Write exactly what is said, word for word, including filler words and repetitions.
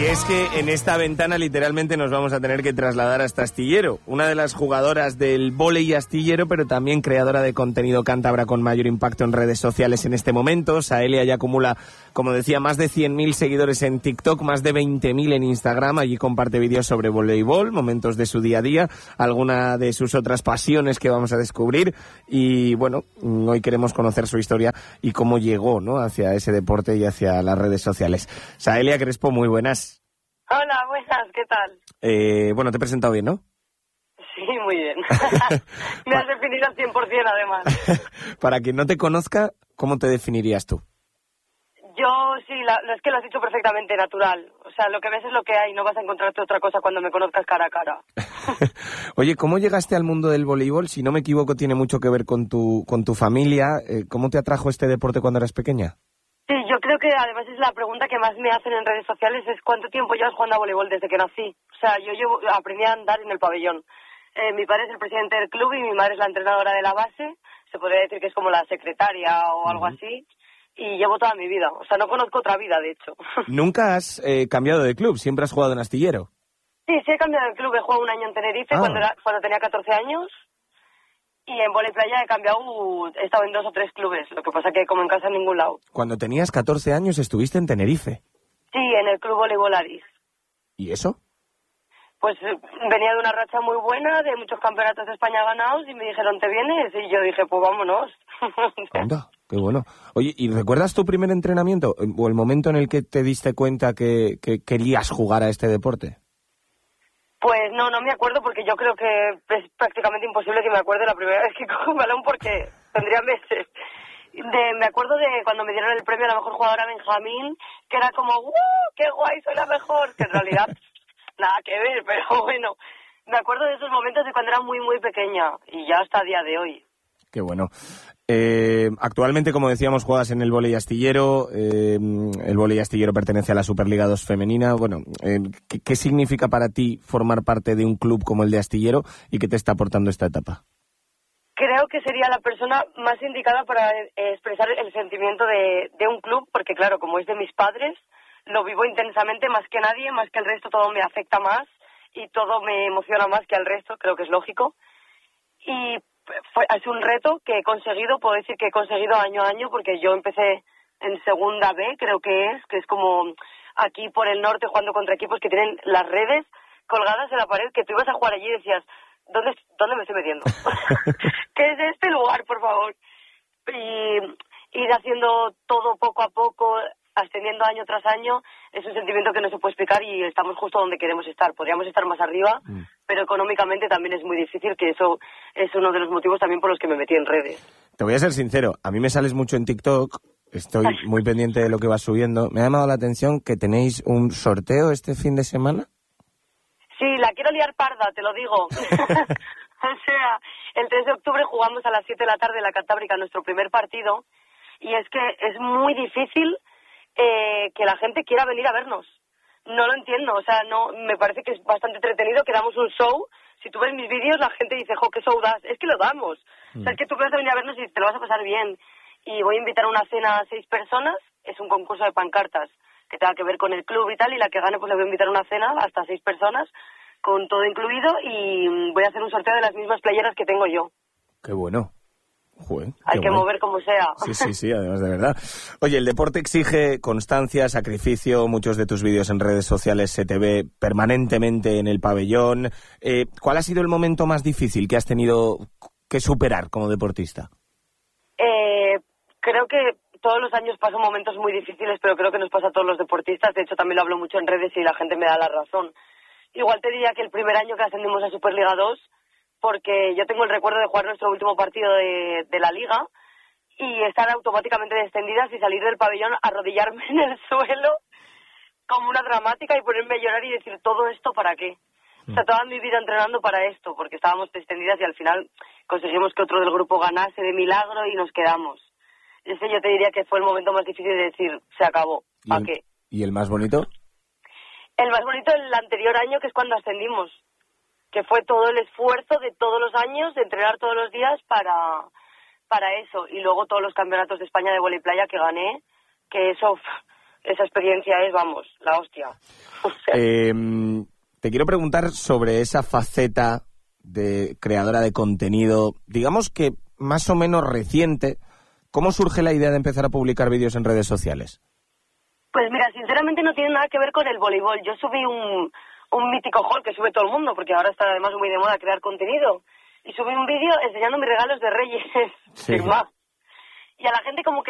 Y es que en esta ventana literalmente nos vamos a tener que trasladar hasta Astillero, una de las jugadoras del vóley astillero, pero también creadora de contenido cántabra con mayor impacto en redes sociales en este momento. Saelia ya acumula, como decía, más de cien mil seguidores en TikTok, más de veinte mil en Instagram. Allí comparte vídeos sobre voleibol, momentos de su día a día, alguna de sus otras pasiones que vamos a descubrir. Y bueno, hoy queremos conocer su historia y cómo llegó, ¿no?, hacia ese deporte y hacia las redes sociales. Saelia Crespo, muy buenas. Hola, buenas, ¿qué tal? Eh, bueno, te he presentado bien, ¿no? Sí, muy bien. Me has definido al cien por ciento además. Para quien no te conozca, ¿cómo te definirías tú? Yo sí, la, es que lo has dicho perfectamente, natural. O sea, lo que ves es lo que hay, no vas a encontrarte otra cosa cuando me conozcas cara a cara. Oye, ¿cómo llegaste al mundo del voleibol? Si no me equivoco, tiene mucho que ver con tu, con tu familia. Eh, ¿Cómo te atrajo este deporte cuando eras pequeña? Sí, yo creo que además es la pregunta que más me hacen en redes sociales, es ¿cuánto tiempo llevas jugando a voleibol desde que nací? O sea, yo llevo, aprendí a andar en el pabellón. Eh, mi padre es el presidente del club y mi madre es la entrenadora de la base. Se podría decir que es como la secretaria o algo uh-huh. así. Y llevo toda mi vida. O sea, no conozco otra vida, de hecho. ¿Nunca has eh, cambiado de club? ¿Siempre has jugado en Astillero? Sí, sí he cambiado de club. He jugado un año en Tenerife ah. cuando, era, cuando tenía catorce años. Y en vóley playa he cambiado, he estado en dos o tres clubes, lo que pasa que como en casa en ningún lado. Cuando tenías catorce años estuviste en Tenerife. Sí, en el club Voleibol Aris. ¿Y eso? Pues venía de una racha muy buena, de muchos campeonatos de España ganados, y me dijeron, ¿te vienes? Y yo dije, pues vámonos. Anda, qué bueno. Oye, ¿y recuerdas tu primer entrenamiento o el momento en el que te diste cuenta que, que querías jugar a este deporte? Pues no, no me acuerdo porque yo creo que es prácticamente imposible que me acuerde la primera vez que cojo un balón porque tendría meses. De, me acuerdo de cuando me dieron el premio a la mejor jugadora Benjamín, que era como, ¡uh! ¡Qué guay! Soy la mejor. Que en realidad nada que ver, pero bueno, me acuerdo de esos momentos de cuando era muy, muy pequeña y ya hasta el día de hoy. Qué bueno. Eh, actualmente, como decíamos, juegas en el vóley astillero. Eh, el vóley astillero pertenece a la Superliga dos femenina. Bueno, eh, ¿qué, ¿qué significa para ti formar parte de un club como el de Astillero y qué te está aportando esta etapa? Creo que sería la persona más indicada para eh, expresar el sentimiento de, de un club, porque claro, como es de mis padres, lo vivo intensamente más que nadie, más que el resto, todo me afecta más y todo me emociona más que al resto, creo que es lógico. Y fue, es un reto que he conseguido, puedo decir que he conseguido año a año, porque yo empecé en segunda B, creo que es, que es como aquí por el norte jugando contra equipos que tienen las redes colgadas en la pared, que tú ibas a jugar allí y decías, ¿dónde, dónde me estoy metiendo? ¿Qué es este lugar, por favor? Y ir haciendo todo poco a poco, ascendiendo año tras año, es un sentimiento que no se puede explicar y estamos justo donde queremos estar. Podríamos estar más arriba, mm. pero económicamente también es muy difícil, que eso es uno de los motivos también por los que me metí en redes. Te voy a ser sincero, a mí me sales mucho en TikTok, estoy muy pendiente de lo que vas subiendo. Me ha llamado la atención que tenéis un sorteo este fin de semana. Sí, la quiero liar parda, te lo digo. O sea, el tres de octubre jugamos a las siete de la tarde en la Cantábrica nuestro primer partido y es que es muy difícil eh, que la gente quiera venir a vernos. No lo entiendo, o sea, no, me parece que es bastante entretenido que damos un show. Si tú ves mis vídeos, la gente dice, jo, ¿qué show das? Es que lo damos. Mm. O sea, es que tú vas a venir a vernos y te lo vas a pasar bien. Y voy a invitar a una cena a seis personas, es un concurso de pancartas que tenga que ver con el club y tal, y la que gane pues le voy a invitar a una cena hasta seis personas, con todo incluido, y voy a hacer un sorteo de las mismas playeras que tengo yo. ¡Qué bueno! Joder, Hay que bueno. mover como sea. Sí, sí, sí, además de verdad. Oye, el deporte exige constancia, sacrificio, muchos de tus vídeos en redes sociales se te ve permanentemente en el pabellón. Eh, ¿Cuál ha sido el momento más difícil que has tenido que superar como deportista? Eh, creo que todos los años paso momentos muy difíciles, pero creo que nos pasa a todos los deportistas. De hecho, también lo hablo mucho en redes y la gente me da la razón. Igual te diría que el primer año que ascendimos a Superliga dos, porque yo tengo el recuerdo de jugar nuestro último partido de, de la Liga y estar automáticamente descendidas y salir del pabellón, arrodillarme en el suelo como una dramática y ponerme a llorar y decir, ¿todo esto para qué? O sea, toda mi vida entrenando para esto, porque estábamos descendidas y al final conseguimos que otro del grupo ganase de milagro y nos quedamos. Ese yo te diría que fue el momento más difícil de decir, se acabó, ¿para qué? ¿Y el más bonito? El más bonito el anterior año, que es cuando ascendimos, que fue todo el esfuerzo de todos los años, de entrenar todos los días para, para eso. Y luego todos los campeonatos de España de vóley playa que gané, que eso esa experiencia es, vamos, la hostia. O sea, eh, te quiero preguntar sobre esa faceta de creadora de contenido, digamos que más o menos reciente. ¿Cómo surge la idea de empezar a publicar vídeos en redes sociales? Pues mira, sinceramente no tiene nada que ver con el voleibol. Yo subí un, un mítico haul que sube todo el mundo, porque ahora está además muy de moda crear contenido. Y subí un vídeo enseñando mis regalos de Reyes. Sí. Firma. Y a la gente como que